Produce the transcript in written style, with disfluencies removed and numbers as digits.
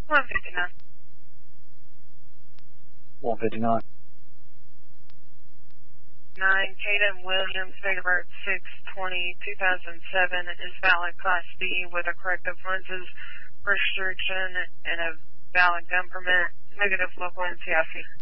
159. 159. 9, Caden Williams, date of birth 6/20/2007, is valid Class B with a corrective lenses restriction and a valid gun permit. Negative local NCIC.